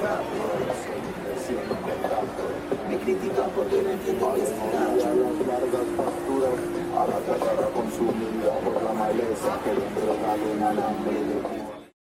Me critican porque no entienden que es a las largas pasturas, a la tierra consumida por la maleza que le entregaron al hambre de